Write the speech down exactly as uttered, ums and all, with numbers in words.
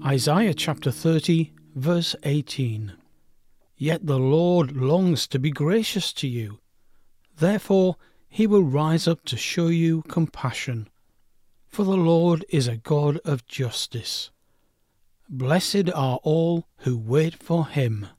Isaiah chapter thirty, verse eighteen. Yet the Lord longs to be gracious to you. Therefore he will rise up to show you compassion. For the Lord is a God of justice. Blessed are all who wait for him.